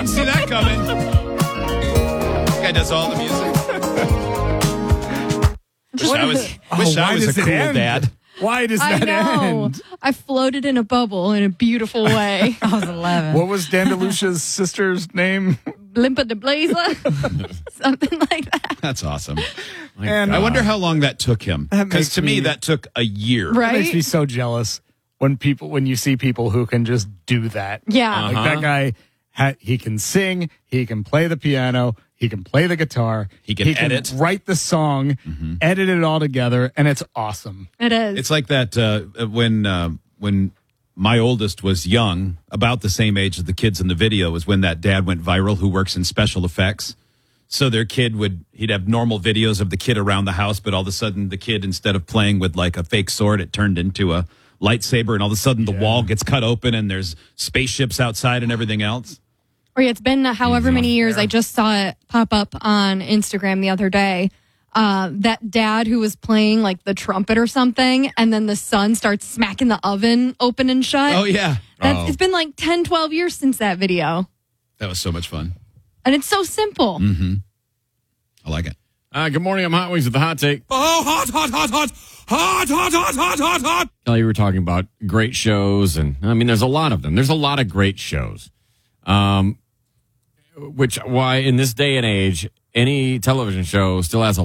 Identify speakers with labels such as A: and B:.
A: didn't see that coming. This guy does all the music. Wish I was a cool dad.
B: Why does that end?
C: I floated in a bubble in a beautiful way.
D: I was 11.
B: What was Dan DeLucia's sister's name?
C: Limpa de Blazer. Something like that.
A: That's awesome.
B: And
A: I wonder how long that took him.
B: That
A: Because
B: makes
A: to me,
B: me-
A: that took a year.
B: It
C: Right?
B: makes me so jealous when you see people who can just do that.
C: Yeah.
B: Like that guy, he can sing, he can play the piano, he can play the guitar,
A: He can edit.
B: write the song, edit it all together, and it's awesome.
C: It is.
A: It's like that when my oldest was young, about the same age as the kids in the video, was when that dad went viral who works in special effects. So their kid he'd have normal videos of the kid around the house, but all of a sudden the kid, instead of playing with like a fake sword, it turned into a lightsaber, and all of a sudden the wall gets cut open and there's spaceships outside and everything else.
C: Or it's been however many years. I just saw it pop up on Instagram the other day. That dad who was playing like the trumpet or something, and then the son starts smacking the oven open and shut.
A: Oh, yeah.
C: It's been like 10, 12 years since that video.
A: That was so much fun.
C: And it's so simple.
A: I like it.
E: Good morning. I'm Hot Wings with the hot take.
F: Oh, hot.
E: Kelly, you were talking about great shows, and I mean, there's a lot of them. There's a lot of great shows. Why in this day and age, any television show still has a